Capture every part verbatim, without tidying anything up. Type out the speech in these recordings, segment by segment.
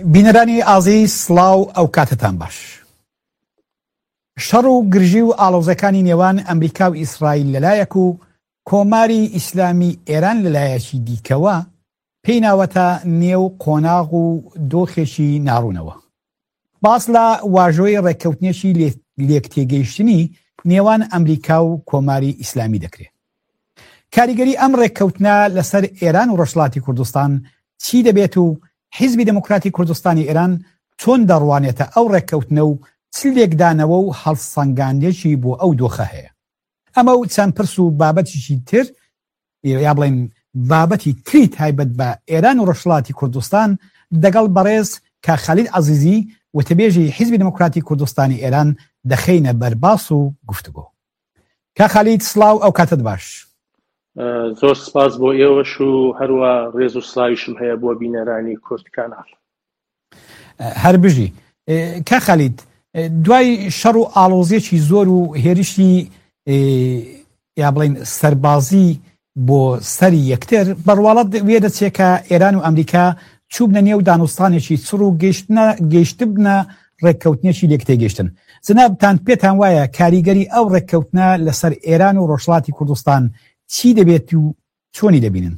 بینەرانی ئازیز سڵاو ئەو کاتتان باش. شەڕ و گرژی و ئاڵۆزەکانی نێوان ئەمریکا و ئیسرائیل لەلایەک و کۆماری ئیسلامی ئێران لەلایەکی دیکەوە پێی ناوەتە نێو قۆناغ و دۆخێکی ناڕوونەوە. باس لە واژۆی ڕێککەوتنێکی لێکتێگەیشتنی نێوان ئەمریکا و کۆماری ئیسلامی دەکرێت. کاریگەری ئەم ڕێککەوتنە لەسەر ئێران و ڕۆژهەڵاتی کوردستان چی دەبێت و حیزبی دموکراتی کوردستانی ئێران چۆن دەڕوانێتە ئەو ڕێککەوتنە و چ لێکدانەوە و هەڵسەنگاندێکی بۆ ئەو دۆخە هەیە؟ ئەمە و چەند پرس و بابەتیشی تر یا بڵێن بابەتی تری تایبەت بە ئێران و ڕۆژهەڵاتی کوردستان دەگەڵ بەڕێز کاک خەلیل عەزیزی وتەبێژی حیزبی دموکراتی کوردستانی ئێران دەخەینە بەرباس و گفتوگۆ. کاک خەلیل سڵاو ئەو کاتت باش. زۆر سپاس بۆ ئێوەش و هەروە ڕێز و سڵاویشم هەیە بۆ بینەرانی کورد کانال. هەر بژی کاک خەلیل، دوای شەڕ و ئاڵۆزیەکی زۆر و هێرشی یا بڵێن سەربازی بۆ سەری یەکتر بەڕواڵەت وێ دەچێت کە ئێران و ئەمریکا چوبنە نێو دانوستانێکی چڕ و گەیشتبنە ڕێککەوتنێکی لێکتێگەیشتن. جەنابتان پێتان وایە کاریگەری ئەو ڕێککەوتنە لەسەر ئێران و ڕۆژهەڵاتی کوردستان چی دەبێت و چۆنی دەبینن؟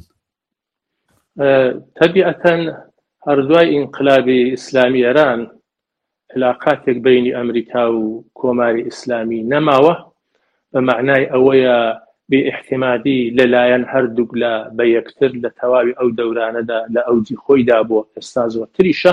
تەبیعەتەن هەردوای ئینقلابی ئیسلامی ئێران علاقاتێک بینی ئەمریکا و کۆماری ئیسلامی نەماوە، بە معنای ئەوەیە بێئیحتیمادی لەلایەن هەردووک لە بە یەکتر لە تەواوی ئەو دەورانەدا لە ئەوجی خۆیدا بۆ ئێستا زۆرتریشە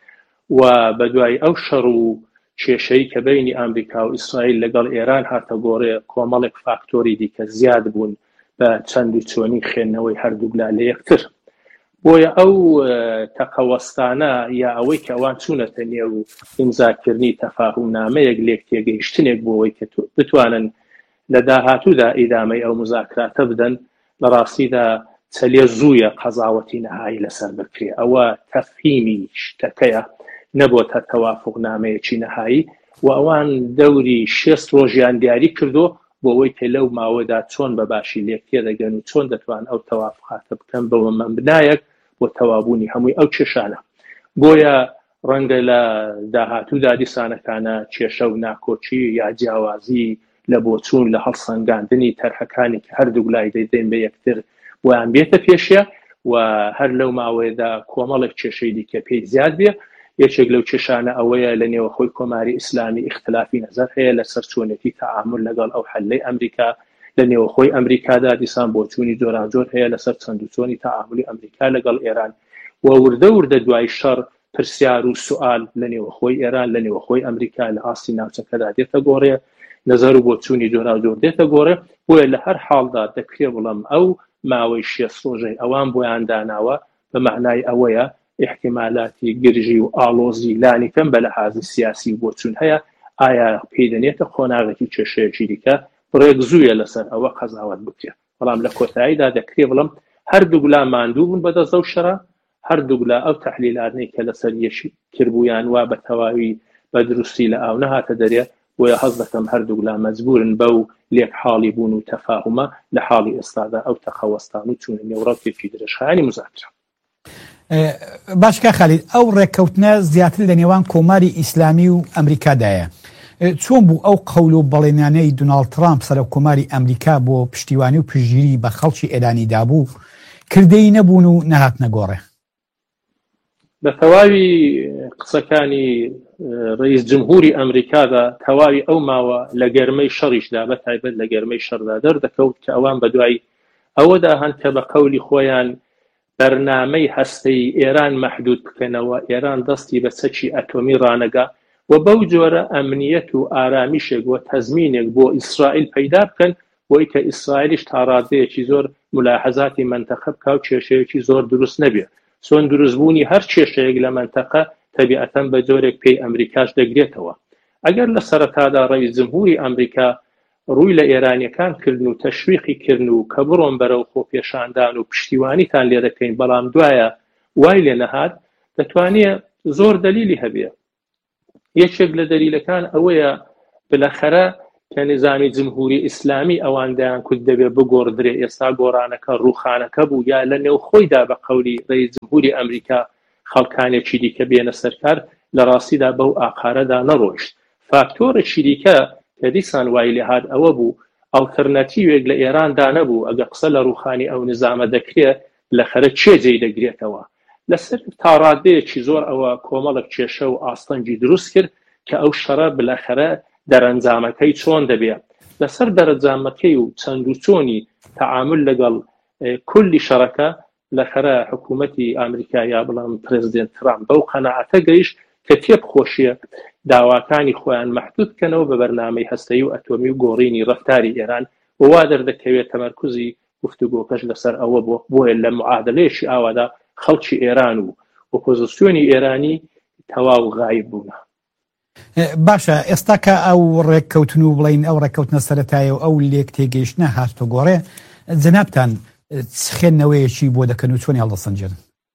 و بەدوای ئەو شەڕ و کێشەی کە بینی ئەمریکا و ئیسرائیل لەگەڵ ئێران هاتە گۆڕێ کۆمەڵێک فاکتۆری دیکە زیاد بوون بە چەند و چۆنی خێنەوەی هەردووکلا لە یەکتر. بۆیە ئەو تەقەوەستانە یا ئەوەی کە ئەوان چوونەتە نێو ئیمزاکردنی تەفاهومنامەیەک لێک تێگەیشتنێک بۆ ئەوەی کە بتوانن لە داهاتوودا ئیدامەی ئەو مزاکراتە بدەن، لە ڕاستیدا چەلێ زوویە قەزاوەتی نەهایی لەسەر بکرێ. ئەوە تەفهیمی شتەکەیە، نەبووە تەوافق نامەیەکی نەهایی و ئەوان دەوری شێست ڕۆژیان دیاری کردو بۆ ئەوەی کە لەو ماوەدا چۆن بەباشی لێک تێدەگەن و چۆن دەتوان ئەو تەوافقاتە بکەن بەوە مەبنایەک بۆ تەوابوونی هەمووی ئەو کێشانە. بۆیە ڕەنگە لە داهاتوودا دیسانەکانە کێشە و ناکۆچی یا جیاوازی لە بۆچوون لە هەڵسەنگاندنی تەرحەکانی کە هەردوو لای دەیدەین بە یەکتر بۆیان بێتە پێشە و هەر لەو ماوەیەدا کۆمەڵێک کێشەی دیکە پێی زیاد بێ. یەکێک لەو کێشانە ئەوەیە لە نێوە خۆی کۆماری ئیسلامی اختلافی نەزەر هەیە لەسەر چۆنێتی تەعامل لەگەڵ ئەو حەلەی ئەمریکا، لە نێوە خۆی ئەمریکادا دیسان بۆچوونی جۆرانجۆر هەیە لەسەر چەند و چۆنی تەعاملی ئەمریکا لەگەڵ ئێران و وردە وردە دوای شەڕ پرسیار و سوال لە نێوە خۆی ئێران لە نێوە خۆی ئەمریکا لە ئاستی ناوچەکەدا دێتە گۆڕێ، نەزەر و بۆچوونی جۆرانجۆر دێتە گۆڕێ. بۆیە لە هەر حاڵدا دەکرێ بڵم ئەو ماوەی شێست ڕۆژەی ئەوان بۆیان داناوە بە معنای ئەوەیە احتیمالاتی گرژی و ئاڵۆزی لانی کەم بە لەحاظی سیاسی بۆچوون هەیە. ئایا پێدەنێتە خۆناغێکی کێشەیەکی دیکە ڕێک زوویە لەسەر ئەوە قەزاوت بکرێت. بەڵام لە کۆتاییدا دەکرێ بڵم هەردوو گولا ماندوو بوون بەدەست ئەو شەڕە، هەردوو گولا ئەو تەحلیلانەی کە لەسەر یەشی کردبوویان وا بە تەواوی بە دروستی لە ئاو نەهاتە دەرێ. بۆیە حەز دەکەم هەردوو گولا مەجبورن بەو لێک حاڵی بوون و تەفاهومە لە حاڵی ئێستادا ئەو تەقەوەستان و چوونە نێو ڕەوتێکی درێژخایانی مزاکرە. باشکە خەلیل، ئەو ڕێککەوتنە زیاتر لە نێوان کۆماری ئیسلامی و ئەمریکادایە. چۆن بوو ئەو قەول و بەڵێنانەی دوناڵد ترامپ سەرۆک کۆماری ئەمریکا بۆ پشتیوانی و پشتگیری بە خەڵکی ئێرانیدا بوو کردەی نەبوون و نەهات نەگۆڕێ؟ بە تەواوی قسەکانی ڕئیس جمهوری ئەمریکادا تەواوی ئەو ماوە لە گەرمەی شەڕیشدا بە تایبەت لە گەرمەی شەڕدا دەردەکەوت کە ئەوان بەدوای ئەوەدا هەن کە بە قەولی خۆیان بەرنامەی هەستەی ئێران مەحدود بکەنەوە، ئێران دەستی بە چەکی ئەتۆمی ڕانەگا و بەو جۆرە ئەمنیەت و ئارامیشێک و تەزمینێک بۆ ئیسرائیل پەیدا بکەن بۆی کە ئیسرائیلیش تا ڕادەیەکی زۆر ملاحەزاتی مەنتەقە بکە و کێشەیەکی زۆر دروست نەبێ. چۆن دروستبوونی هەر کێشەیەک لە مەنتەقە تەبیعەتەن بە جۆرێک پێی ئەمریکاش دەگرێتەوە. ئەگەر لە سەرەتادا ڕئیس جمهوری ئەمریکا ڕووی لە ئێرانیەکان کردن و تەشویقی کردن و کە بڕۆن بەرەو خۆپێشاندان و پشتیوانیتان لێ دەکەین، بەڵام دوایە وای لێ نەهات، دەتوانێت زۆر دەلیلی هەبێ. یەکێک لە دەلیلەکان ئەوەیە بلەخەرە کە نظامی جمهوری ئیسلامی ئەوان دەیان کورد دەبێ بگۆڕدرێ. ئێستا گۆڕانەکە ڕووخانەکە بوو یا لە نێو خۆیدا بە قەولی ڕئیس جمهوری ئەمریکا خەڵکانێکی دیکە بێنە سەرکار لە ڕاستیدا بەو ئاقارەدا نەڕۆیشت. فاکتۆرێکی دیکە کە دیسان وای لێ هات ئەوە بوو ئەڵتەرنەتیڤێک لە ئێراندا نەبوو ئەگە قسە لە ڕوخانی ئەو نظامە دەکرێت لە خەرە چێجێی دەگرێتەوە. لەسەر تا ڕادەیەکی زۆر ئەوە کۆمەڵک کێشە و ئاستەنجی دروست کرد کە ئەو شەڕە بلاخەرە دەرەنجامەکەی چۆن دەبێت. لەسەر دەرەنجامەکەی و چەند و چۆنی تەعامل لەگەڵ کولی شەڕەکە لەخەرە حکوومەتی ئامریکا یا بڵام پرێزیدنت ترامپ بەو قەناعەتە گەیشت کە تێبخۆشیە داواکانی خۆیان مەحدود بکەنەوە بە بەرنامەی هەستەیی و ئەتۆمی و گۆڕینی ڕەفتاری ئێران و وا دەردەکەوێت تەمەرکوزی گفتوگۆکەش لەسەر ئەوە بۆ بۆیە لە معادلەیەشی ئاوادا خەڵکی ئێران و ئۆپۆزیسیۆنی ئێرانی تەواو غایب بوونە. باشە ئێستا کە ئەو ڕێککەوتن و بڵین ئەو ڕێککەوتنە سەرەتایە و ئەو لێک تێگەیشتنە هاتۆ گۆڕێ جەنابتان خوێندنەوەیەکی بۆ دەکەن و چۆنی هەڵدەسەنجێن؟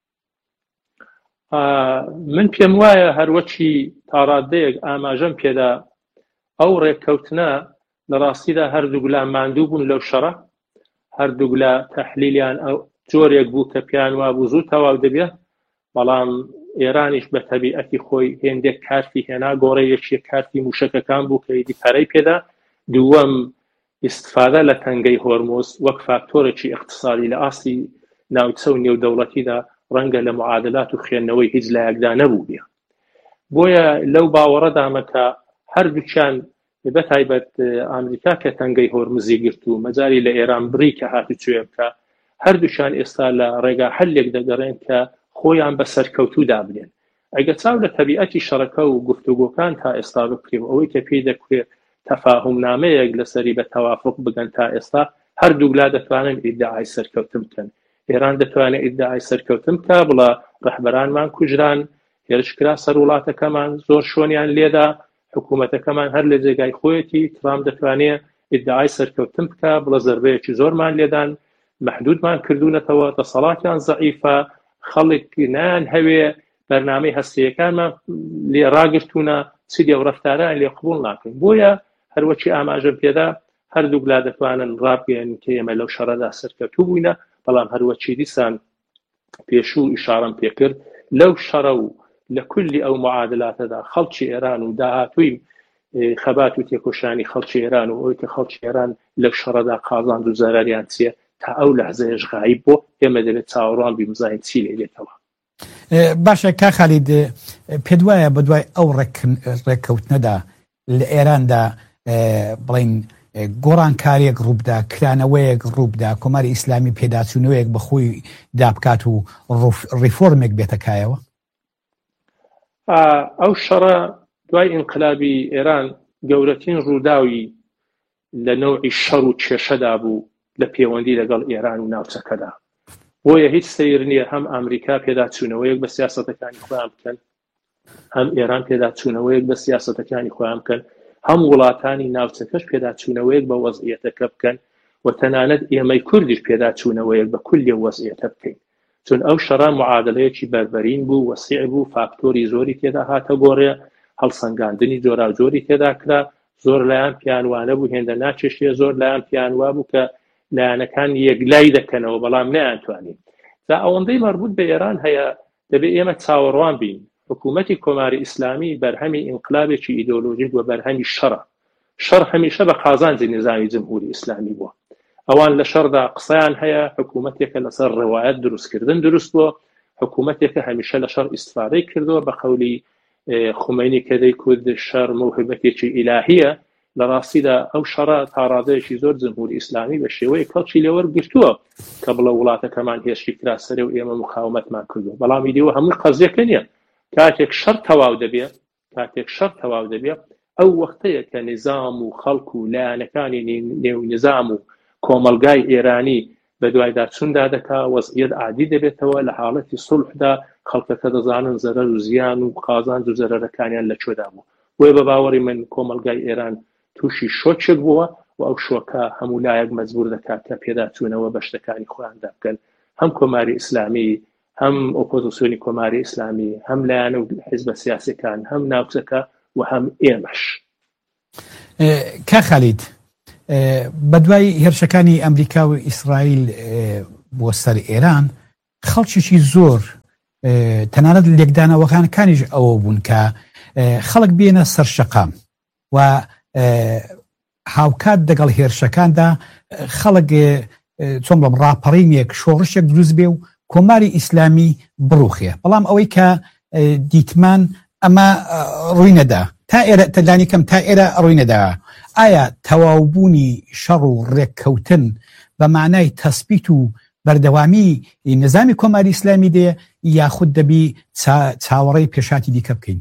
من پێم وایە هەروەکی تاڕادەیەک ئاماژەم پێدا ئەو ڕێککەوتنە لە ڕاستیدا هەردوو گولا ماندوو بوون لەو شەڕە، هەردوو گولا تەحلیلیان ئەو جۆرێک بوو کە پیان وابوو زوو تەواو دەبێت، بەڵام ئێرانیش بە تەبیعەتی خۆی هێندێک کارتی هێنا گۆڕەیەکی کارتی موشەکەکان بوو کە ئیدی پەرەی پێدا. دووەم ئیستفادە لە تەنگەی هۆرمۆز وەک فاکتۆرێکی اقتصادی لە ئاستی ناوچە و نێودەوڵەتیدا ڕەنگە لە معادلات و خوێندنەوەی هیچ لایەکدا نەبوو بێ. بۆیە لەو باوەڕەدامە کە هەردووچیان بەتایبەت ئامریکا کە تەنگەی هۆرمزی گرت و مەجاری لە ئێران بڕی کە هاتوچێ بکە، هەردووشان ئێستا لە ڕێگا هەلێک دەگەڕێن کە خۆیان بە سەرکەوتوودا بنێن. ئەگە چاو لە تەبیعەتی شەڕەکە و گفتوگۆکان تا ئێستا بکرێن ئەوەی کە پێی دەکرێت تەفاهمنامەیەک لەسەری بە تەوافق بگەن تا ئێستا هەردوو لا دەتوانن ئیدعای سەرکەوتن بکەن. ئێران دەتوانێت ئیدعای سەرکەوتن بکە بڵە ڕەحبەرانمان کوژران، هێرشکرا سەر وڵاتەکەمان زۆر شۆنیان لێدا، حکوومەتەکەمان هەر لە جێگای خۆیەتی ترامپ دەتوانێت ئیدعای سەرکەوتن بکە بڵە زەربەیەکی زۆرمان لێدان، مەحدودمان کردوونەتەوە، دەسەڵاتیان زەعیفە، خەڵک نان هەوێ بەرنامەی هەستەیەکانمان لێ ڕاگرتوونە، چ لێو ڕەفتاران لێ قبوڵ ناکەین. بۆیە هەروەکی ئاماژەم پێدا هەردوو گلا دەتوانن ڕابگەن کە ئێمە لەو شەڕەدا سەرکەوتوو بووینە، بەڵام هەروەکی دیسان پێشوو ئیشارەم پێکرد لەو شەڕە و لە کولی ئەو معادلاتەدا خەڵکی ئێران و داهاتووی خەبات و تێکۆشانی خەڵکی ئێران و ئەوەی کە خەڵکی ئێران لەو شەڕەدا قازاند و زەراریان چیە تا ئەو لەحزەیەش غایب بۆ ئێمە دەبێت چاوەڕوان بین بزانین چی لێ دێتەوە. باشە کا خالید، پێت وایە بە دوای ئەو ڕێککەوتنەدا لە ئێراندا بڵین گۆڕانکاریەک ڕووبدا، کرانەوەیەک ڕووبدا، کۆماری ئیسلامی پێداچوونەوەیەک بەخۆی دابکات و ڕیفۆرمێک بێتەکایەوە؟ ئەو شەڕە دوای ئینقلابی ئێران گەورەترین ڕووداوی لە نەوعی شەڕ و کێشەدا بوو لە پەیوەندی لەگەڵ ئێران و ناوچەکەدا. بۆیە هیچ سەیر نییە هەم ئەمریکا پێداچوونەوەیەک بە سیاسەتەکانی خۆیان بکەن، هەم ئێران پێداچوونەوەیەک بە سیاسەتەکانی خۆیان بکەن، هەم وڵاتانی ناوچەکەش پێداچوونەوەیەک بە وەزعیەتەکە بکەن و تەنانەت ئێمەی کوردیش پێداچوونەوەیەک بە کولی وەزعیەتە بکەین. چون ئەو شەڕە معادلەیەکی بەربەرین بوو، وەسیع بوو، فاکتۆری زۆری تێدا هاتە گۆڕێ، هەڵسەنگاندنی جۆرا جۆری تێدا کرا، زۆر لایەن پیانوانە بوو، هێندە ناچێشتە، زۆر لایەن پیانوا بوو کە لایەنەکان یەکلای دەکەنەوە بەڵام نەیانتوانین. تا ئەوەندەی مربوط بە ئێران هەیە دەبێت ئێمە چاوەڕوان بین. حکوومەتی کۆماری ئیسلامی بەرهەمی ئینقلابێکی ئیدۆلۆژیک و بەرهەمی شەڕە. شەڕ هەمیشە بە قازانجی نظامی جمهوری ئیسلامی بووە. ئەوان لە شەڕدا قسەیان هەیە، حکوومەتێکە لەسەر ڕێوایەت دروستکردن دروست بووە، حکوومەتێکە هەمیشە لە شەڕ ئیستفادەی کردووە بە قەولی خومینی کە دەیکوت شەڕ موهبەتێکی ئیلاهیە. لە ڕاستیدا ئەو شەڕە تا ڕادەیەکی زۆر جمهوری ئیسلامی بە شێوەیە کەڵکی لێوەرگرتووە کە بڵە وڵاتەکەمان هێشتی کرا سەرێ و ئێمە مقاومەتمان کردووە. بەڵام ئیدیوە هەمووی قەزیەکە نییە. کاتێک شەڕ تەواو دەبێت کاتێک شەڕ تەواو دەبێت ئەو وەختەیە کە نظام و خەڵک و لایەنەکانی نێو نظام و کۆمەلگای ئێرانی بە دوایدا چوندا دەکا، وەزعیەت عادی دەبێتەوە، لە حاڵەتی سولحدا خەڵکەکە دەزانن زەرەر و زیان و قازانج و زەرەرەکانیان لەکوێدا بوو. وێ بە باوەڕی من کۆمەلگای ئێران تووشی شۆچێک بووە و ئەو شۆکە هەموو لایەک مەجبور دەکات کە پێداچوونەوە بە شتەکانی خۆیاندا بکەن، هەم کۆماری ئیسلامی، هەم ئۆپۆزیسیۆنی کۆماری ئیسلامی، هەم لایەنە و حیزبە سیاسیەکان، هەم ناوچەکە و هەم ئێمەش. کا خالید، بە دوای هێرشەکانی ئەمریکا و ئیسرائیل بۆ سەر ئێران خەڵکیشی زۆر تەنانەت لێکدانەوەکانەکانیش ئەوە بوون کە خەڵک بێنە سەر شەقام و هاوکات دەگەڵ هێرشەکاندا خەڵک چۆن بڵم ڕاپەڕینێک شۆڕشێک دروست بێ و کۆماری ئیسلامی بڕوخێ. بەڵام ئەوەی کە دیتمان ئەمە ڕووی نەدا تا ئێرە تەلانی کەم تا ئێرە ڕووی نەدا. ئایا تەواوبوونی شەڕ و ڕێککەوتن بە معنای تەسبیت و بەردەوامی نظامی کۆماری ئیسلامی دێ یاخود دەبی چاوەڕێی پێشاتی دیکە بکەین؟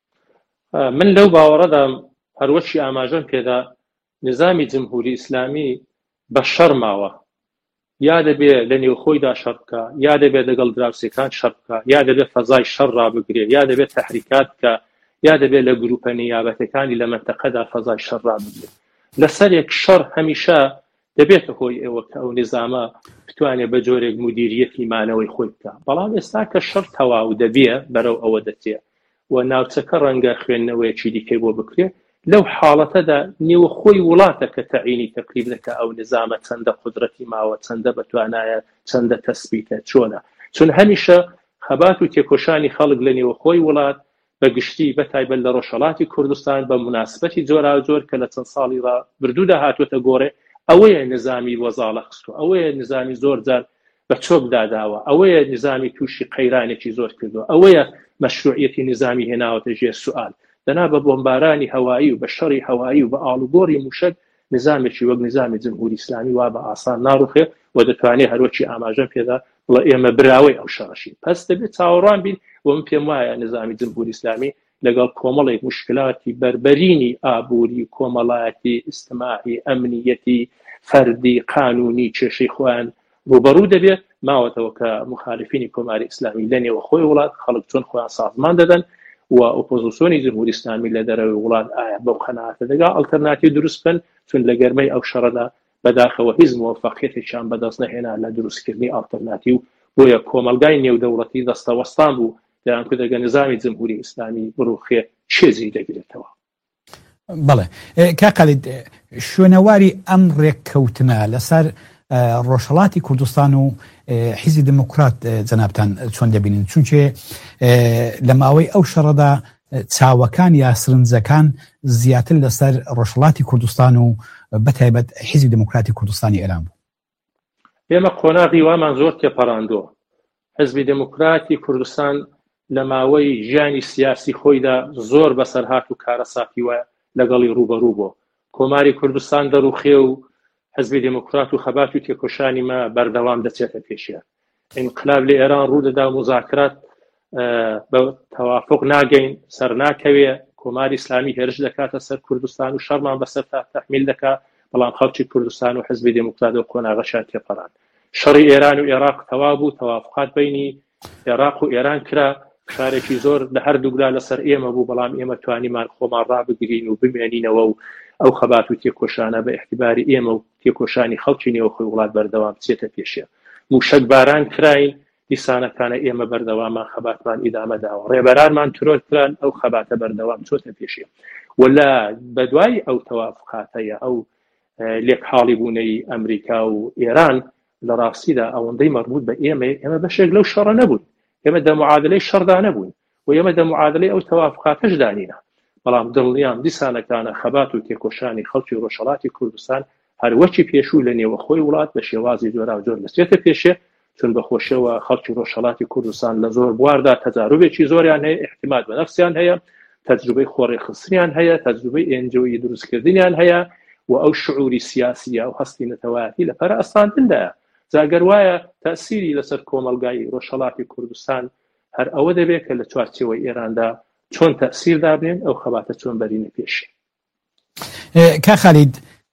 من لەو باوەڕەدا هەروەشی ئاماژەم پێدا نظامی جمهوری ئیسلامی بە شەڕ ماوە، یا دەبێ لە نێوخۆیدا شەڕ بکە، یا دەبێت لەگەڵ دراوسێکان شەڕ بکە، یا دەبێت فەزای شەڕ ڕابگرێ، یا دەبێت تەحریکات بکە، یا دەبێت لە گروپە نیابەتەکانی لە مەنتەقەدا فەزای شەڕ ڕابگرێ. لەسەرێک شەڕ هەمیشە دەبێتە هۆی ئێوە کە ئەو نظامە بتوانێت بە جۆرێک مدیریەتی مانەوەی خۆی بکە. بەڵام ئێستا کە شەڕ تەواو دەبێ بەرەو ئەوە دەچێ و ناوچەکە ڕەنگە خوێندنەوەیەکی دیکەی بۆ بکرێ، لەو حاڵەتەدا نێوە خۆی وڵاتە کە تەعینی تەقریب دەکە ئەو نظامە چەندە قودرەتی ماوە، چەندە بەتوانایە، چەندە تەسبیتە، چۆنە. چون هەمیشە خەبات و تێکۆشانی خەڵک لە نێوە خۆی وڵات بەگشتی بەتایبەت لە ڕۆژهەڵاتی کوردستان بە مناسبەتی جۆرا جۆر کە لە چەند ساڵی ڕابردوودا هاتووەتە گۆڕێ، ئەوەیە نظامی وەزاڵە خستووە، ئەوەیە نظامی زۆر جار بە چۆک داداوە، ئەوەیە نظامی تووشی قەیرانێکی زۆر کردووە، ئەوەیە مەشروعیەتی نظامی هێناوەتە ژێر سوئال. دەنا بە بۆمبارانی هەوایی و بە شەڕی هەوایی و بە ئاڵوگۆڕی موشک نظامێکی وەک نظامی جمهوری ئیسلامی وا بە ئاسان ناڕوخێ و دەتوانێت هەروەکی ئاماژەم پێدا بڵێ ئێمە براوەی ئەو شەڕەشی. پس دەبێت چاوەڕوان بین و من پێم وایە نظامی جمهوری ئیسلامی لەگەڵ کۆمەڵێک مشکلاتی بربەرینی ئابووری، کۆمەڵایەتی ئیجتیماعی، ئەمنیەتی فەردی، قانونی کێشەی خۆیان ڕوبەڕوو دەبێت ماوەتەوە کە مخالفینی کۆماری ئیسلامی لە نێوە خۆی وڵات خەڵک چۆن خۆیان سازمان دەدەن و ئۆپۆزیسیۆنی جمهوری ئیسلامی لە دەرەوەی وڵات ئایا بەو قەناعەتە دەگا ئەڵتەرناتیڤ دروست بکەن، چون لە گەرمەی ئەو شەڕەدا بەداخەوە هیچ موفەقیەتێکیان بەدەست نەهێنا لە دروستکردنی ئالتەرناتیڤ، بۆیە کۆمەلگای نێودەوڵەتی دەستەوەستان بوو دەیان کە دەگە نظامی جمهوری ئیسلامی بڕوخێ چێزی دەگرێتەوە. بەڵێ کاکەڵید، شوێنەواری ئەم ڕێککەوتنە لەسەر ڕۆژهەڵاتی کوردستان و حیزبی دموکرات جەنابتان چۆن دەبینن؟ چونکە لە ماوەی ئەو شەڕەدا چاوەکان یا سرنجەکان زیاتر لەسەر ڕۆژهەڵاتی کوردستان و بەتایبەت حیزبی دموکراتی کوردستانی ئێران بوو. ئێمە قۆناغی وامان زۆر تێپەڕاندووە. حیزبی دموکراتی کوردستان لە ماوەی ژیانی سیاسی خۆیدا زۆر بەسەرهات و کارەساتی وە لەگەڵی ڕوبەڕوو بۆ. کۆماری کوردستان دەڕوخێ و حزبی دموکرات و خەبات و تێکۆشانی ما بەردەوام دەچێتە پێشیان. ئینقلاب لە ئێران ڕوودەدا و مزاکرات بە تەوافق ناگەین، سەر ناکەوێ، کۆماری ئیسلامی هێرش دەکاتە سەر کوردستان و شەڕمان بەسەر تا تەحمیل دەکا، بەڵام خەڵکی کوردستان و حزبی دموکرات و قۆناغەشان تێپەڕان. شەڕی ئێران و عێراق تەواو بوو، تەوافقات بینی عێراق و ئێران کرا، شارێکی زۆر لە هەردوولا لەسەر ئێمە بوو، بەڵام ئێمە توانیمان خۆمان ڕابگرین و بمێنینەوە و ئەو خەبات و تێکۆشانە بە احتیباری ئێمە و تێکۆشانی خەڵکی نێوەخۆی وڵات بەردەوام بچێتە پێشێ. موشک باران کراین، دیسانەکانە ئێمە بەردەوامان خەباتمان ئیدامە داوە، ڕێبەرانمان ترۆر کران، ئەو خەباتە بەردەوام چۆتە پێشێ. ولا بەدوای ئەو تەوافقاتەیە ئەو لێک حاڵی بوونەی ئەمریکا و ئێران لە ڕاستیدا ئەوەندەی مەربوط بە ئێمە ئێمە بەشێک لەو شەڕە نەبوون، ئێمە دەموعادلەی شەڕدا نەبوون و ئێمە دەموعادلەی ئەو تەوافقاتەش دانینا. بەڵام دڵنیام دیسانەکانە خەبات و تێکۆشانی خەڵکی ڕۆژهەڵاتی کوردستان هەروەکی پێشوو لە نێوە خۆی وڵات بە شێوازی جۆرا جۆر دەچێتە پێشێ، چون بەخۆشەوە خەڵکی ڕۆژهەڵاتی کوردستان لە زۆر بواردا تەجاروبێکی زۆریان هەیە، احتیماد بە نەفسیان هەیە، تەجروبەی خۆڕێخستنیان هەیە، تەجروبەی ئێنجۆیی دروستکردنیان هەیە و ئەو شعوری سیاسیە و هەستی نەتەوایەتی لە پەرە ئەستاندندایە. جاگەر وایە تەسیری لەسەر کۆمەلگای ڕۆژهەڵاتی کوردستان هەر ئەوە دەبێت کە لە چوارچێوەی ئێراندا چۆن تەسیر دابێن ئەو خەباتە چۆن بەرینە پێشی. کا خالید،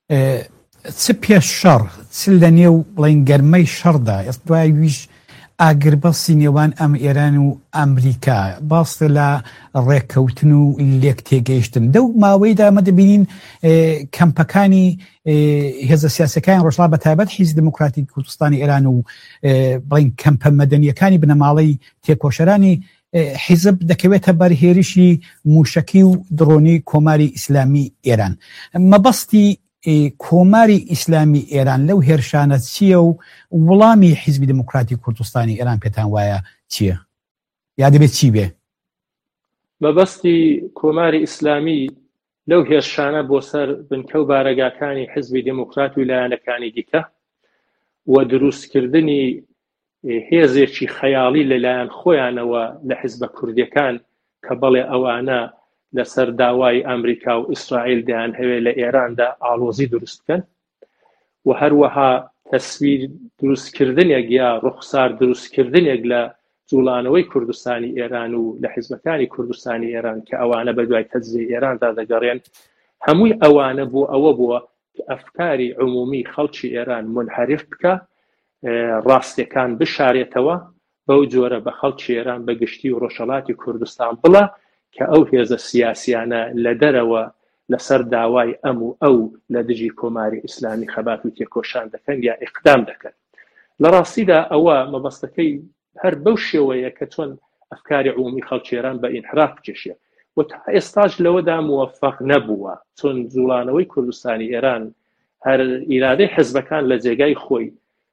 چ پێش شەڕ چ لە نێو بڵین گەرمەی شەڕدا ئێست دوای ویش ئاگربەسی نێوان ئەم ئێران و ئەمریکا باستە لە ڕێککەوتن و لێک تێگەیشتن دەو ماوەیدا ئەمە دەبینین کەمپەکانی هێزە سیاسەکانی ڕۆژهەڵات بەتایبەت حیزبی دموکراتی کوردستانی ئێران و بڵین کەمپە مەدەنیەکانی بنەماڵەی تێکۆشەرانی حیزب دەکەوێتە بەرهێرشی موشکی و درۆنی کۆماری ئیسلامی ئێران. مەبەستی کۆماری ئیسلامی ئێران لەو هێرشانە چییە و وەڵامی حیزبی دموکراتی کوردستانی ئێران پێتان وایە چییە؟ یا دەبێت چی بێ؟ مەبەستی کۆماری ئیسلامی لەو هێرشانە بۆ سەر بنکە و بارەگاکانی حزبی دموکرات و لایەنەکانی دیکە و دروستکردنی هێزێکی خەیاڵی لەلایەن خۆیانەوە لە حیزبە کوردیەکان کە بەڵێ ئەوانە لەسەر داوای ئەمریکا و ئیسرائیل دەیان هەوێ لە ئێراندا ئاڵۆزی دروست بکەن و هەروەها تەسویر دروستکردنێک یا ڕوخسار دروستکردنێک لە جوڵانەوەی کوردستانی ئێران و لە حیزبەکانی کوردستانی ئێران کە ئەوانە بە دوای تەجزیەی ئێراندا دەگەڕێن، هەمووی ئەوانە بۆ ئەوە بووە کە ئەفکاری عمومی خەڵکی ئێران منحرف بکە، ڕاستیەکان بشارێتەوە، بەو جۆرە بە خەڵکی ئێران بە گشتی و ڕۆژهەڵاتی کوردستان بڵە کە ئەو هێزە سیاسیانە لە دەرەوە لەسەر داوای ئەم و ئەو لە دژی کۆماری ئیسلامی خەبات و تێکۆشان دەکەن یا ئیقدام دەکەن. لە ڕاستیدا ئەوە مەبەستەکەی هەر بەو شێوەیە کە چۆن ئەفکاری عمومی خەڵکی ئێران بە ئینحراف بکێشێ و تا ئێستاش لەوەدا موفق نەبووە، چۆن جوڵانەوەی کوردستانی ئێران هەر ئیرادەی حزبەکان لە جێگای خۆی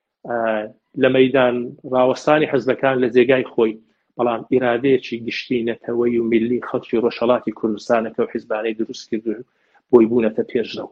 لە مەیدان ڕاوەستانی حزبەکان لە جێگای خۆی، بەڵام ئیرادەیەکی گشتی نەتەوەی و میلی خەڵکی ڕۆژهەڵاتی کوردستانەکە و حیزبانەی دروست کرد و بۆی بوونەتە پێشەوە.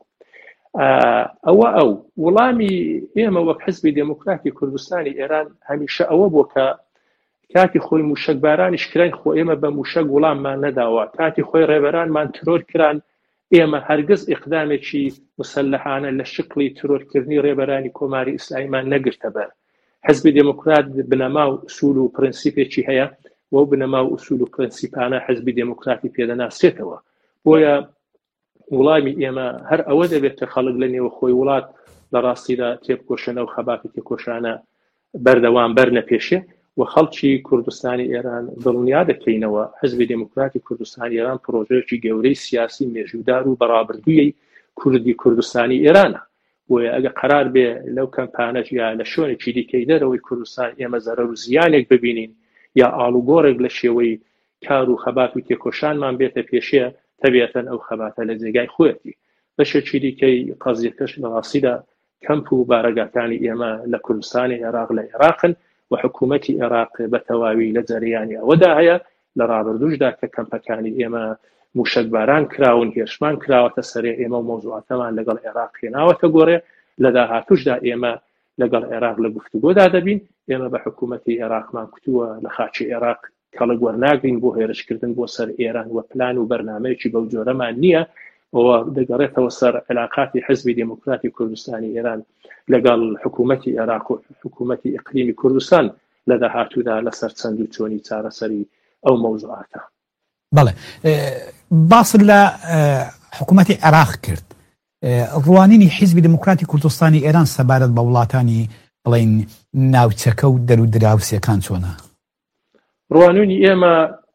ئەوە ئەو وەڵامی ئێمە وەک حزبی دموکراتی کوردستانی ئێران هەمیشە ئەوە بوو کە کاتی خۆی موشکبارانیش کران خۆ ئێمە بە موشک وەڵاممان نەداوە، کاتی خۆی ڕێبەرانمان ترۆر کران، ئێمە هەرگز ئیقدامێکی مسلحانە لە شکلی ترۆرکردنی ڕێبەرانی کۆماری ئیسلامیمان نەگرتە بەر. حزبی دموکرات بنەما و ئوسول و پرینسیپێکی هەیە و بنەما و ئوسول و پرینسیپانە حزبی دموکراتی پێدەناسرێتەوە. بۆیە وڵامی ئێمە هەر ئەوە دەبێت کە خەڵک لە نێوە خۆی وڵات لە ڕاستیدا تێبکۆشەنە و خەباتی تێکۆشانە بەردەوام بەرنەپێشێ و خەڵکی کوردستانی ئێران دڵنیا دەکەینەوە حزبی دموکراتی کوردستانی ئێران پرۆژەیەکی گەورەی سیاسی مێژوودار و بەڕابردوویی کوردی کوردستانی ئێرانە. بۆیە ئەگە قرار بێ لەو کەمپانەش یا لە شوێنێکی دیکەی دەرەوەی کوردستان ئێمە زەرەر و زیانێک ببینین یا ئاڵوگۆڕێک لە شێوەی کار و خەبات و تێکۆشانمان بێتە پێشێ، تەبیەتەن ئەو خەباتە لە جێگای خۆیەتی. بەشێکی دیکەی قەزیەکەش لە ڕاستیدا کەمپ و بارەگاکانی ئێمە لە کوردستانی عێراق لە عێراقن و حکوومەتی عێراق بە تەواوی لە جەریانی ئەوەدا هەیە لە ڕابردووشدا کە کەمپەکانی ئێمە موشکباران کراون، هێرشمان کراوەتە سەرێ، ئێمە و مۆزوعاتەمان لەگەڵ عێراق هێناوەتە گۆڕێ، لە داهاتووشدا ئێمە لەگەڵ عێراق لە گفتوگۆدا دەبین. ئێمە بە حکوومەتی عێراقمان کوتووە لە خاچی عێراق کەڵک وەرناگرین بۆ هێرشکردن بۆ سەر ئێران و پلان و بەرنامەیەکی بەو جۆرەمان نییە، ئەوە دەگەڕێتەوە سەر علاقاتی حزبی دموکراتی کوردستانی ئێران لەگەڵ حکوومەتی عێراق و حکوومەتی ئیقلیمی کوردستان لە داهاتوودا لەسەر چەند و چۆنی چارەسەری ئەو مەوزوعاتە. بەڵێ باس لە حکوومەتی عێراق کرد. ڕوانینی حیزبی دموکراتی کوردستانی ئێران سەبارەت بە وڵاتانی بڵێن ناوچەکە و دەرو دراوسەکان چۆنە؟ ڕوانینی ئێمە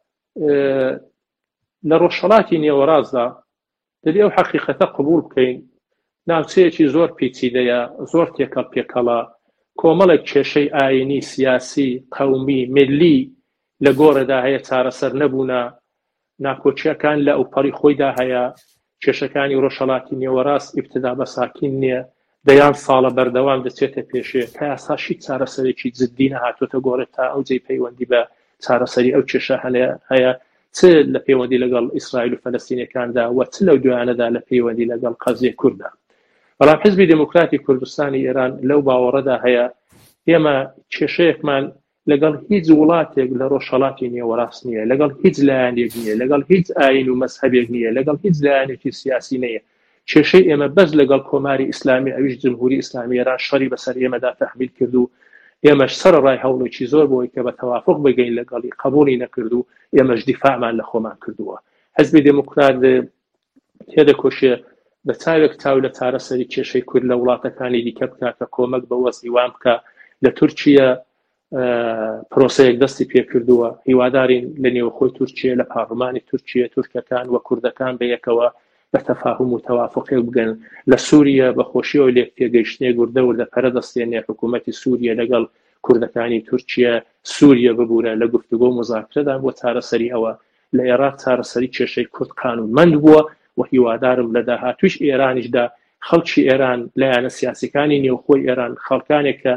لە ڕۆژهەڵاتی نێوەڕاستدا دەبێ ئەو حەقیقەتە قبول بکەین، ناوچەیەکی زۆر پیچیدەیە، زۆر تێکەڵ پێکەڵە، کۆمەڵێک کێشەی ئاینی، سیاسی، قەومی، ملی لە گۆڕێدا هەیە، چارەسەر نەبوونە، ناکۆچیەکان لە ئەوپەڕی خۆیدا هەیە، کێشەکانی ڕۆژهەڵاتی نێوەڕاست ئیبتدا بە ساکین نییە، دەیان ساڵە بەردەوام دەچێتە پێشێ، کە یاساشی چارەسەرێکی جددی نەهاتوۆتە گۆڕێت تا ئەو جێی پەیوەندی بە چارەسەری ئەو کێشە هەیە، چ لە پەیوەندی لەگەڵ ئیسرائیل و فەلەستینەکاندا و چ لەو دوایانەدا لە پەیوەندی لەگەڵ قەزیە کووردا. بەڵام حزبی دموکراتی کوردستانی ئێران لەو باوەڕەدا هەیە ئێمە کێشەیەکمان لەگەڵ هیچ وڵاتێک لە ڕۆژهەڵاتی نێوەڕاست نییە، لەگەڵ هیچ لایەنێک نییە، لەگەڵ هیچ ئاین و مەزهەبێک نییە، لەگەڵ هیچ لایەنێکی سیاسی نییە. کێشەی ئێمە بەس لەگەڵ کۆماری ئیسلامی ئەویش جمهوری ئیسلامی ئێران شەڕی بەسەر ئێمەدا تەحمیل کرد و ئێمەش سەرڕای هەوڵێکی زۆر بۆی کە بە تەوافق بگەین لەگەڵی قبولی نەکرد و ئێمەش دیفاعمان لە خۆمان کردووە. حزبی دموکرات تێدەکۆشێ بە چاوێک تاو لە چارەسەری کێشەی کورد لە وڵاتەکانی دیکە بکە کە کۆمەک بە وەزعی وام بکە. لە تورکیا پرۆسەیەک دەستی پێکردووە، هیوادارین لە نێوخۆی تورکیا لە پارلمانی تورکیا تورکەکان و کوردەکان بەیەکەوە بە تەفاهم و تەوافقێک بگەن. لە سووریا بەخۆشیەوە لێک تێگەیشتنێ گوردە وردە پەرە دەستێنێ حکوومەتی سووریا لەگەڵ کوردەکانی تورکیا سووریا ببوورە لە گفتوگۆ و مذاکرەدا بۆ چارەسەری ئەوە. لە عێراق چارەسەری کێشەی کورد قانونمەند بووە و هیوادارم لە داهاتووش ئێرانیشدا خەڵکی ئێران لایەنە سیاسیەکانی نێوخۆی ئێران خەڵکانێک کە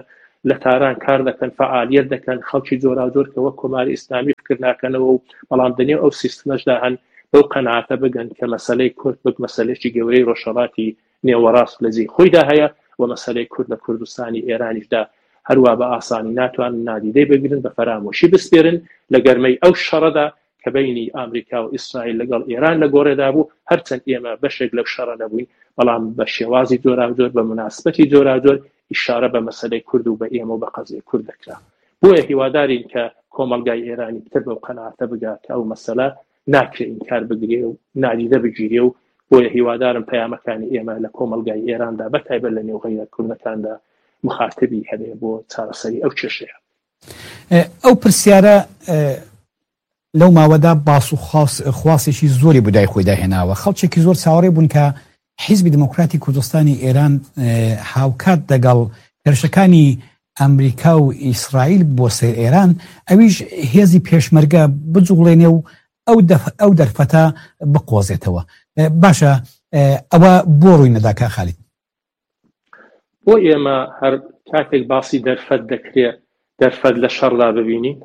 لە تاران کار دەکەن فعالیت دەکەن خەڵکی جۆرا جۆر کە وەک کۆماری ئیسلامی فکر ناکەنەوە و بەڵام دنیا ئەو سیستمەشدا هەن بەو قەناعەتە بگەن کە مەسەلەی کورد بک مەسەلەیەکی گەورەی ڕۆژهەڵاتی نێوەڕاست لە جێی خۆیدا هەیە و مەسەلەی کورد لە کوردستانی ئێرانیشدا هەروە بە ئاسانی ناتوانن نادیدەی بگرن بە فەرامۆشی بسپێرن لە گەرمەی ئەو شەڕەدا کە بینی ئامریکا و ئیسرائیل لەگەڵ ئێران لە گۆڕێدا بوو هەرچەند ئێمە بەشێک لەو شەڕە نەبووین بەڵام بە شێوازی جۆرا جۆر بە مناسبەتی جۆرا جۆر ئیشارە بە مەسەلەی کورد و بە ئێمە و بە قەزای کورد دەکرا بۆیە هیوادارین کە کۆمەلگای ئێرانی پتر بەو قەناعەتە بگات کە ئەو مەسەلە ناکرێت ئینکار بگرێ و نادیدە بگیرێ و بۆیە هیوادارم پەیامەکانی ئێمە لە کۆمەلگای ئێراندا بەتایبەت لە نێو غەیرەت کوردەکاندا مخاطبی هەبێ بۆ چارەسەری ئەو کێشەیە. ئەو پرسیارە لەو ماوەدا باس و خواسێکی زۆری بودای خۆی داهێناوە خەڵکێکی زۆر چاوەڕێ بوون کە حیزبی دموکراتی کوردستانی ئێران هاوکات دەگەڵ هێرشەکانی ئەمریکا و ئیسرائیل بۆ سەیر ئێران ئەویش هێزی پێشمەرگە بجوڵێنێ و ئەو دەرفەتە بقۆزێتەوە. باشە ئەوە بۆ ڕووی نەداکە خالید؟ بۆ ئێمە هەر کاتێک باسی دەرفەت دەکرێت دەرفەت لە شەڕدا ببینین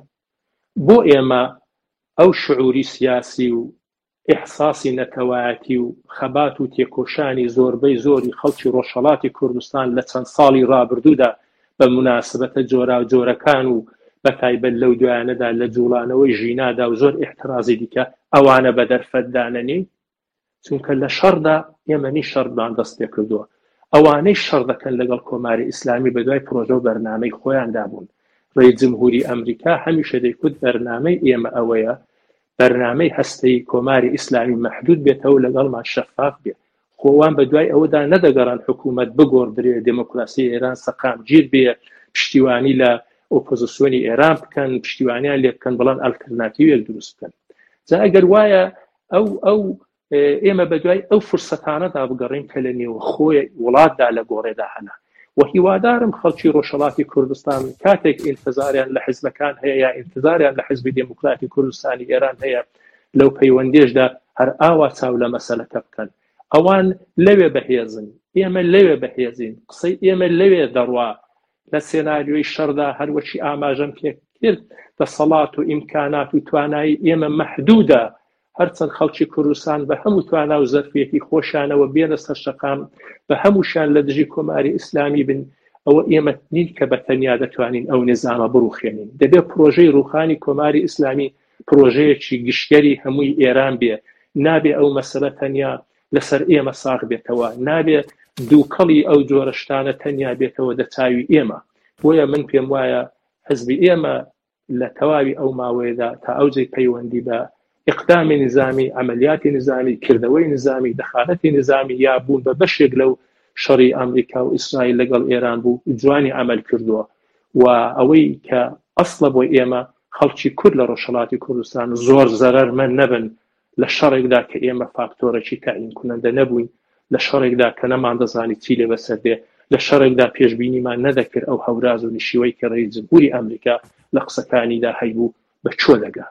بۆ ئێمە ئەو شعوری سیاسی و ئیحساسی نەتەوایەتی و خەبات و تێکۆشانی زۆربەی زۆری خەڵکی ڕۆژهەڵاتی کوردستان لە چەند ساڵی ڕابردوودا بە مناسبەتە جۆرا و جۆرەکان و بەتایبەت لەو دوایانەدا لە جوڵانەوەی ژینادا و زۆر احترازی دیکە ئەوانە بە دەرفەتدانەنی چونکە لە شەڕدا ئێمەنی شەڕدان دەست پێ کردووە ئەوانەی شەڕ دەکەن لەگەڵ کۆماری ئیسلامی بە دوای پرۆژە و بەرنامەی خۆیاندا بوون. ڕێی جمهوری ئەمریکا هەمیشە دەیکوت بەرنامەی ئێمە ئەوەیە بەرنامەی هەستەی کۆماری ئیسلامی مەحدود بێتەوە لەگەڵمان شەفاف بێت خۆوان بە دوای ئەوەدا نەدەگەڕان حکوومەت بگۆڕدرێ دموکراسی ئێران سەقام گیر بێ پشتیوانی لە ئۆپۆزیسیۆنی ئێران بکەن پشتیوانیان لێ بکەن بەڵام ئەلتەرناتیڤێک دروست بکەن. جا ئەگەر وایە ئەو ئەو ئێمە بە دوای ئەو فرسەتانەدا بگەڕین کە لە نێو خۆی وڵاتدا لە گۆڕێدا هەنا و هیوادارم خەڵکی ڕۆژهەڵاتی کوردستان کاتێک ئینتزاریان لە حیزبەکان هەیە یا ئینتزاریان لە حیزبی دموکراتی کوردستانی ئێران هەیە لەو پەیوەندیشدا هەر ئاوا چاو لە مەسەلەکە بکەن ئەوان لەوێ بەهێزن ئێمە لەوێ بەهێزین قسەی ئێمە لەوێ دەڕوا لە سێناریۆی شەڕدا هەروەکی ئاماژەم پێ کرد دەسەڵات و ئیمکانات و توانایی ئێمە مەحدودە هەرچەند خەڵکی کوردستان بە هەموو توانا و زەرفێتی خۆشانەوە بێنە سەر شەقام بە هەمووشان لە دژی کۆماری ئیسلامی بن ئەوە ئێمە نین کە بە تەنیا دەتوانین ئەو نظامە بڕوخێنین دەبێت پرۆژەی ڕوخانی کۆماری ئیسلامی پرۆژەیەکی گشتگەری هەمووی ئێران بێ نابێ ئەو مەسەلە تەنیا لەسەر ئێمە ساغ بێتەوە نابێ دووکەڵی ئەو جۆرە شتانە تەنیا بێتەوە دەچاوی ئێمە بۆیە من پێم وایە حزبی ئێمە لە تەواوی ئەو ماوەیەدا تا ئەوجێ پەیوەندی بە اقدامی نظامی عملیاتی نظامی کردەوەی نظامی دەخالەتی نظامی یا بوون بە بەشێک لەو شەڕی ئەمریکا و ئیسرائیل لەگەڵ ئێران بوو جوانی عمل کردووە و ئەوەی کە ئەسڵە بۆ ئێمە خەڵکی کورد لە ڕۆژهەڵاتی کوردستان زۆر زەرەرمەند نەبن لە شەڕێکدا کە ئێمە فاکتۆرێکی تعیین کنەندە نەبووین لە شەڕێکدا کە نەمان دەزانی چی لێ بەسەر بێ لە شەڕێکدا پێشبینیمان نەدەکرد ئەو هەوراز و نشیوەی کە ڕێی جمهوری ئەمریکا لە قسەکانیدا هەیبوو بە چۆ دەگا.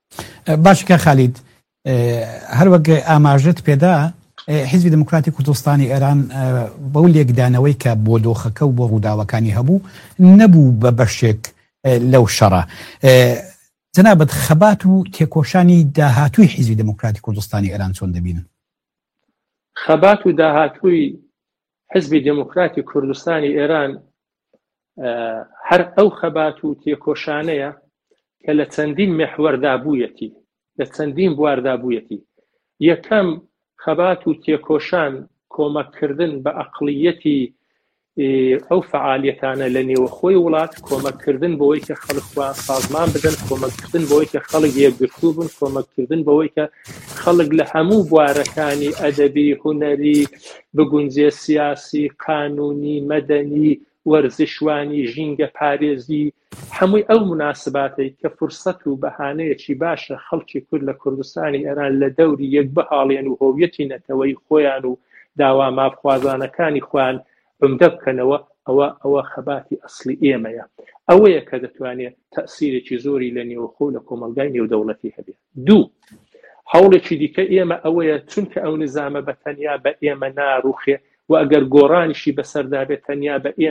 باشکە خالید هەروەک ئاماژت پێدا حیزبی دموکراتی کوردستانی ئێران بەو لێکدانەوەی کە بۆ دۆخەکە و بۆ ڕووداوەکانی هەبوو نەبوو بە بەشێک لەو شەڕە. جەنابەت خەبات و تێکۆشانی داهاتووی حیزبی دموکراتی کوردستانی ئێران چۆن دەبینن؟ خەبات و داهاتووی حیزبی دموکراتی کوردستانی ئێران هەر ئەو خەبات و تێکۆشانەیە کە لە چەندین مێحوەردا بوویەتی لە چەندین بواردا بوویەتی. یەکەم خەبات و تێکۆشان کۆمەکردن بە ئەقڵیەتی ئەو فعالیەتانە لە نێوە خۆی وڵات کۆمەکردن بەوەی کە خەڵکوان سازمان بدەن کۆمەکردن بەوەی کە خەڵک یەکگرتوو بن کۆمەکردن بەوەی کە خەڵک لە هەموو بوارەکانی ئەدەبی هونەری بگونجێ سیاسی قانونی مەدەنی وەرزشوانی ژینگە پارێزی هەمووی ئەو مناسباتەی کە فرسەت و بەهانەیەکی باشە خەڵکی کورد لە کوردستانی ئێران لە دەوری یەک بەهاڵێن و هۆویەتی نەتەوەی خۆیان و داوا مافخوازانەکانی خۆیان عمدە بکەنەوە ئەوە ئەوە خەباتی ئەسلی ئێمەیە ئەوەیە کە دەتوانێت تەسیرێکی زۆری لە نێوخۆ لە کۆمەلگای نێودەوڵەتی هەبێت. دوو هەوڵێکی دیکە ئێمە ئەوەیە چونکە ئەو نظامە بە تەنیا بە ئێمە ناڕوخێ و ئەگەر گۆڕانیشی بەسەردا بێت تەنیا بە ئێمە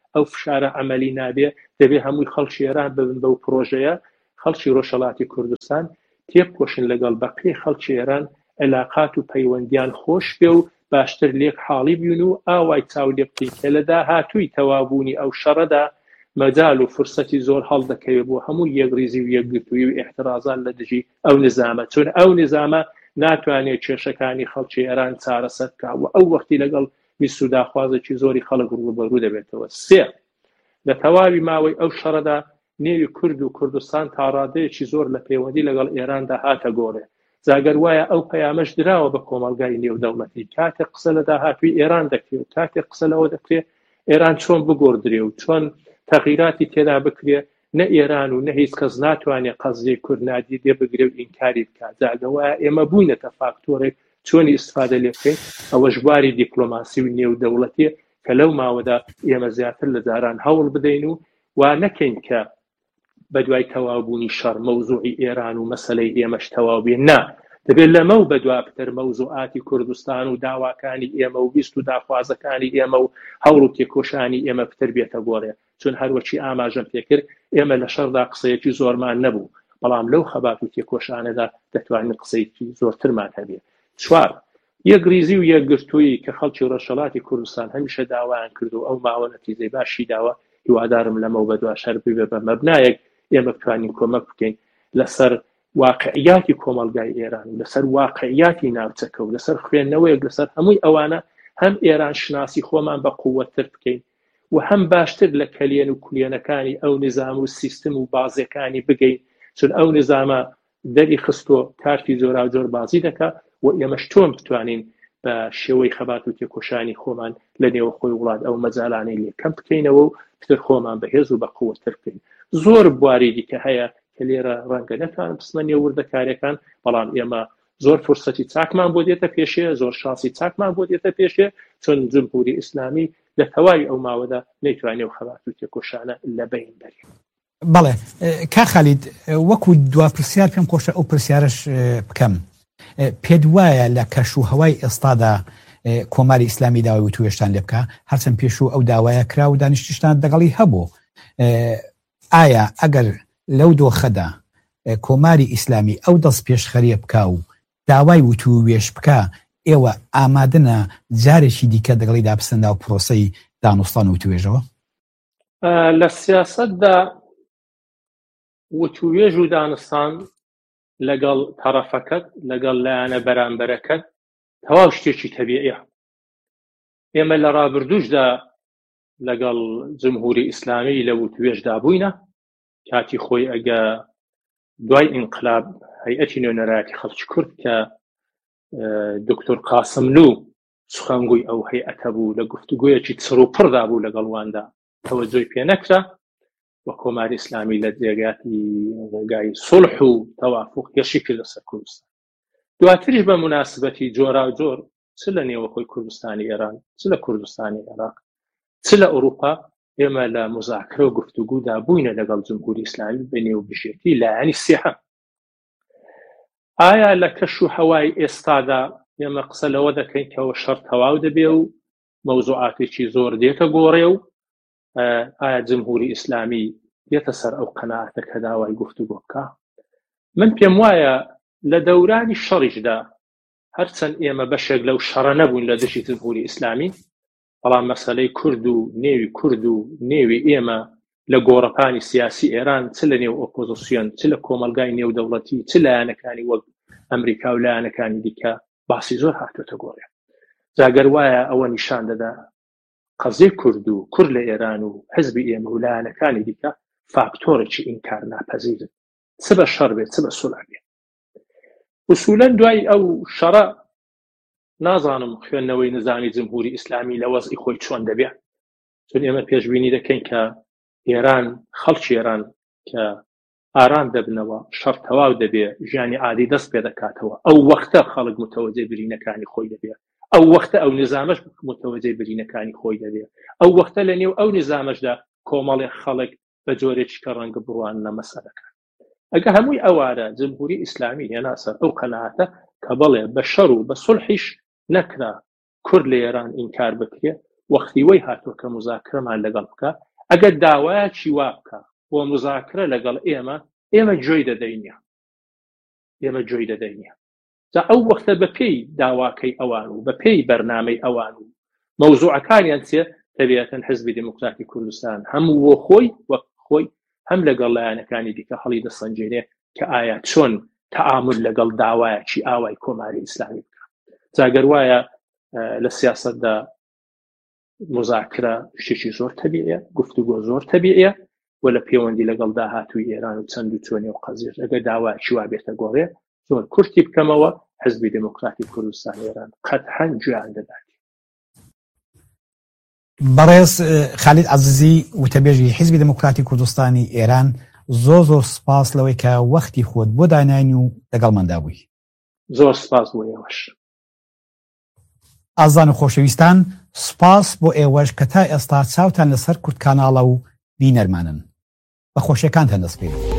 ئەو فشارە عەمەلی نابێ دەبێ هەمووی خەڵکی ئێران ببن بەو پرۆژەیە خەڵکی ڕۆژهەڵاتی کوردستان تێبکۆشن لەگەڵ بەقی خەڵکی ئێران علاقات و پەیوەندیان خۆش بێ و باشتر لێک حاڵی بوون و ئاوای چاو لێ بکەین کە لە داهاتووی تەوابوونی ئەو شەڕەدا مەجال و فرسەتی زۆر هەڵدەکەوێت بۆ هەموو یەکریزی و یەکگرتووی و احترازان لە دژی ئەو نظامە چون ئەو نظامە ناتوانێت کێشەکانی خەڵکی ئێران چارەسەر بکات و ئەو وەختی لەگەڵ ویست و داخوازێکی زۆری خەڵک ڕوبەڕوو دەبێتەوە. سێ لە تەواوی ماوەی ئەو شەڕەدا نێوی کورد و کوردستان تا ڕادەیەکی زۆر لە پەیوەندی لەگەڵ ئێراندا هاتە گۆڕێ جاگەر وایە ئەو پەیامەش دراوە بە کۆمەڵگای نێودەوڵەتی کاتێک قسە لە داهاتووی ئێران دەکرێت و کاتێک قسە لەوە دەکرێت ئێران چۆن بگۆڕدرێ و چۆن تەغییراتی تێدا بکرێ نە ئێران و نە هیچ کەس ناتوانێت قەزیەی کورد نادی دێ بگرێ و ئینکاری بکات جاگە وایە ئێمە بووینەتە فاکتۆرێک چۆنی ئیسفادە لێ بکەین ئەوەش بواری دیپلۆماسی و نێودەوڵەتی کە لەو ماوەدا ئێمە زیاتر لە جاران هەوڵ بدەین و وا نەکەین کە بەدوای تەواوبوونی شەڕ مەوزوعی ئێران و مەسەلەی ئێمەش تەواو بێ نا دەبێت لەمە و بەدوابتر مەوزوعاتی کوردستان و داواکانی ئێمە و بیست و داخوازەکانی ئێمە و هەوڵ و تێکۆشانی ئێمە پتر بێتە گۆڕێ چون هەروەچی ئاماژەم پێکرد ئێمە لە شەڕدا قسەیەکی زۆرمان نەبوو بەڵام لەو خەبات و تێکۆشانەدا دەتوانین قسەیەکی زۆرترمان هەبێ. چوار یەکریزی و یەکگرتووی کە خەڵکی ڕۆژهەڵاتی کوردستان هەمیشە داوایان کرد و ئەو ماوە نەتیجەی باشی داوە هیوادارم لەمە و بەدوا شەر ببێ بە مەبنایەک ئێمە بتوانین کۆمەک بکەین لەسەر واقعیاتی کۆمەڵگای ئێران و لەسەر واقعیاتی ناوچەکە و لەسەر خوێندنەوەیەک لەسەر هەمووی ئەوانە هەم ئێران شناسی خۆمان بە قووەتر بکەین و هەم باشتر لە کەلێن و کولێنەکانی ئەو نظام و سیستم و بازیەکانی بگەین چون ئەو نظامە دەری خستۆ کارتی جۆرا جۆر بازی دەکات و ئێمەش چۆن بتوانین بە شێوەی خەبات و تێکۆشانی خۆمان لە نێوە خۆی وڵات ئەو مەجالانەی لێ کەم بکەینەوە و پتر خۆمان بەهێز و بە قووەتر بکەین. زۆر بواری دیکە هەیە کە لێرە ڕەنگە نەتوان بچنە نێوەوردەکاریەکان بەڵام ئێمە زۆر فرسەتی چاکمان بۆ دێتە پێشێ زۆر شانسی چاکمان بۆ دێتە پێشێ چون جمهوری ئیسلامی لە تەواوی ئەو ماوەدا نەیتوانێ و خەبات و تێکۆشانە لە بین بەرێ. بەڵێ کا خەلید وەکو دوا پرسیار پێم خۆشە ئەو پرسیارش بکەم پێت وایە لە کەش و هەوای ئێستادا کۆماری ئیسلامی داوای وتوێشتان لێ بکە هەرچەند پێش و ئەو داوایە کرا و دانیشتیشتان دەگەڵی هەبوو ئایا ئەگەر لەو دۆخەدا کۆماری ئیسلامی ئەو دەست پێشخەریە بکە و داوای وتووێش بکە ئێوە ئامادەنە جارێکی دیکە دەگەڵی دابستندا و پرۆسەی دانوستان و وتوێژەوە لە سیاسەتدا وتوێژ و دانستان لەگەڵ تەرەفەکەت لەگەڵ لایەنە بەرامبەرەکەت تەواو شتێکی تەبیعیە. ئێمە لە ڕابردووشدا لەگەڵ جمهوری ئیسلامی لە وتوێژدا بووینە کاتی خۆی ئەگە دوای ئینقلاب هەیئەتی نوێنەرایەتی خەڵکی کورد کە دکتۆر قاسملوو سخەنگووی ئەو هەیئەتە بوو لە گفتوگویەکی چڕ و پڕدا بوو لەگەڵواندا تەوەجۆی پێ نەکرا و کۆماری ئیسلامی لە جێگاتی ڕێگای سڵح و تەوافق هێرشی کرد لەسەر کوردستان. دواتریش بە مناسبەتی جۆرا و جۆر چ لە نێوە خۆی کوردستانی ئێران چ لە کوردستانی عێراق چ لە ئەوروپا ئێمە لە مزاکرە و گفتوگودا بووینە لەگەڵ جمهوری ئیسلامی بە نێوبژێتی لایەنی سێهەم. ئایا لە کەش و هەوای ئێستادا ئێمە قسە لەوە دەکەین کەەوە شەڕ تەواو دەبێ و مەوزوعاتێکی زۆر دێتە گۆڕێ و ئایا جمهوری ئیسلامی دێتە سەر ئەو قەناعەتە کە داوای گفتوگۆ بکە؟ من پێم وایە لە دەورانی شەڕیشدا هەرچەند ئێمە بەشێک لەو شەڕە نەبوون لە دژی جمهوری ئیسلامی بەڵام مەسەلەی کورد و نێوی کورد و نێوی ئێمە لە گۆڕەپانی سیاسی ئێران چ لە نێو ئۆپۆزیسیۆن چ لە کۆمەلگای نێودەوڵەتی چ لایەنەکانی وەک ئەمریکا و لایەنەکانی دیکە باسی زۆر هاتوۆتە گۆڕێ. جاگەر وایە ئەوە نیشان دەدا قەزەی کورد و کورد لە ئێران و حزبی ئێمە و لایەنەکانی دیکە فاکتۆرێکی ئینکار ناپەزیرن چ بە شەڕ بێت چ بە سوڵح بێت. ئوسوولەن دوای ئەو شەڕە نازانم خوێندنەوەی نظامی جمهوری ئیسلامی لە وەزعی خۆی چۆن دەبێت چون ئێمە پێشبینی دەکەین کە ئێران خەڵکی ئێران کە ئاران دەبنەوە شەڕ تەواو دەبێ ژیانی عادی دەست پێ دەکاتەوە ئەو وەختە خەڵک متەوەجێ برینەکانی خۆی دەبێت ئەو وەختە ئەو نظامەش متەوەجێ برینەکانی خۆی دەبێت ئەو وەختە لە نێو ئەو نظامەشدا کۆمەڵێک خەڵک بە جۆرێکی کە ڕەنگە بڕوان لە مەسەلەکان. ئەگە هەمووی ئەوارە جمهوری ئیسلامی هێنا سەر ئەو قەناعەتە کە بەڵێ بە شەڕ و بە سوڵحیش نەکرا کورد لە ئێران ئینکار بکرێ وەختی وەی هاتووە کە مزاکرەمان لەگەڵ بکە ئەگەر داوایەکی وا بکە بۆ مزاکرە لەگەڵ ئێمە ئێمە گوێی دەدەینە ئێمە گوێی دەدەینە جا ئەو وەختە بە پێی داواکەی ئەوان و بە پێی بەرنامەی ئەوان و مەوزوعەکانیان چێ تەبیەتەن حزبی دموکراتی کوردستان هەموو بۆ خۆی وەک خۆی هەم لەگەڵ لایەنەکانی دیکە هەڵی دەسەنجێنێ کە ئایا چۆن تەعامل لەگەڵ داوایەکی ئاوای کۆماری ئیسلامی بکە جاگەر وایە لە سیاسەتدا مزاکرە شتێکی زۆر تەبیعیە گفتوگۆ زۆر تەبیعیە و لە پەیوەندی لەگەڵ داهاتووی ئێران و چەند و چۆنی و قەزیێر ئەگەر داوایەکی وا بێتە گۆڕێ زۆر کورتی بکەمەوە حزبی دموکراتی کوردستان ئێران قەتعەن گوێیان دەدات. بەڕێز خالید عەزیزی وتەبێژی حیزبی دموکراتی کوردستانی ئێران زۆر زۆر سپاس لەوەی کە وەختی خۆت بۆ دانانی و لەگەڵماندا بووی. زۆر سپاس بۆ ئێوەش. ئازان و خۆشەویستان سپاس بۆ ئێوەش کە تا ئێستا چاوتان لەسەر کورد کاناڵە و بینەرمانن بە خۆشیەکانتان دەست پێ.